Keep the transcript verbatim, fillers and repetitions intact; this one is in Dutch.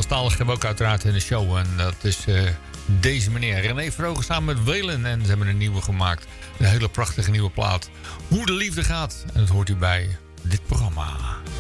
Nederlandstalig hebben we ook uiteraard in de show. En dat is uh, deze meneer René Vroger samen met Waylon. En ze hebben een nieuwe gemaakt. Een hele prachtige nieuwe plaat. Hoe de liefde gaat. En dat hoort u bij dit programma.